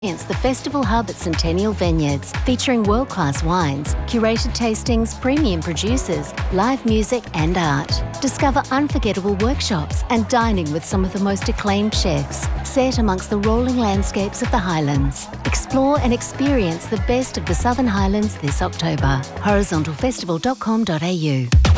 It's the Festival Hub at Centennial Vineyards, featuring world-class wines, curated tastings, premium producers, live music and art. Discover unforgettable workshops and dining with some of the most acclaimed chefs, set amongst the rolling landscapes of the Highlands. Explore and experience the best of the Southern Highlands this October. horizontalfestival.com.au